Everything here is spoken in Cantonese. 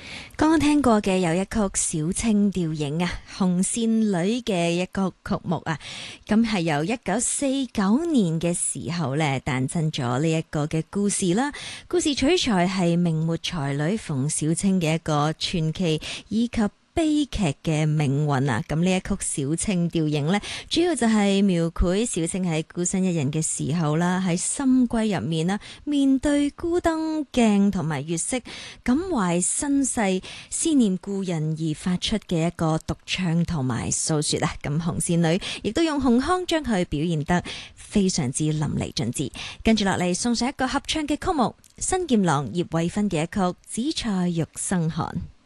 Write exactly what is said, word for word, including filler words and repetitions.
剛剛聽過嘅有一曲小清調影啊，紅線女嘅一個曲目啊，咁係由一九四九年嘅時候咧誕生咗呢一個嘅故事啦。故事取材係明末才女馮小青嘅一個傳奇以及悲劇嘅命運啊！咁呢一曲小清調影呢，主要就係描繪小青喺孤身一人嘅時候啦，喺深閨入面啦，面對孤燈鏡同埋月色，感懷身世，思念故人而發出嘅一個獨唱同埋訴說啊！咁紅線女亦都用紅腔將佢表現得非常之淋漓盡致。跟住落嚟送上一個合唱嘅曲目，新劍郎葉慧芬嘅一曲《紫菜玉生寒》。